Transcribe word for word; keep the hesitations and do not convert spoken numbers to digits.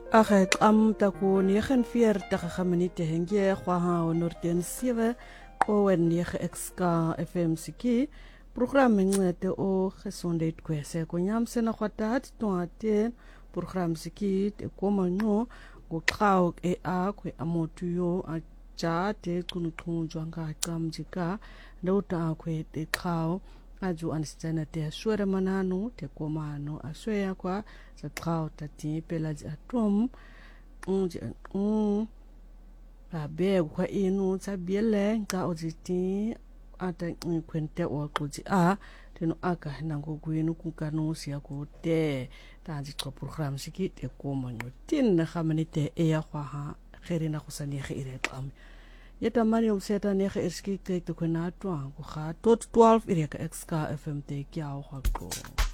Ag am taku negenenveertig minute hengje gwaha honderd zeven o en negen X K F M siki program ngete o gesondheid kwese konyamse na kwatat twate program siki te komango kuqhaw e akwe amotuyo a jate kunuthunjwa ngaqamjika ndota akwe te qhaw aju anistana te swere manano te komano asweya kwa sa qhaw tati pelaji atom unje un abe kwa inu tabiele nka ojiti ata kwente o kuji a teno aka nango gwenu kukano sia ko te tanji ko program siki te komano tin khamanite e ya kwa kherina kusani khire qam Yeta mani om seta nege erski kijk de kwenaatwa. Go ga tot twaalf uur X K F M te kiao ga ko.